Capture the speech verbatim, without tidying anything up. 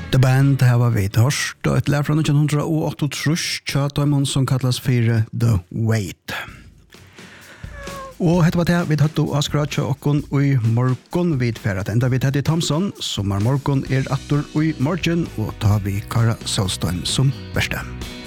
The Band her var vid hørst, og et lær fra nitton åttiåtte tja Diamond som kallas for The Wait. Og hette var det vi hadde avskratja okkon i morgon vid færat enda vid Teddy Thompson, som er morgon er atter i morgen, og tar vi Kara Solstein som beste.